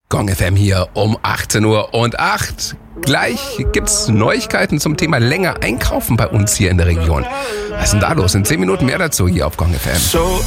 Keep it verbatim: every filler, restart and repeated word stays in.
Gong F M hier um achtzehn Uhr und acht. Gleich gibt's Neuigkeiten zum Thema länger einkaufen bei uns hier in der Region. Was ist denn da los? In zehn Minuten mehr dazu hier auf Gong F M. So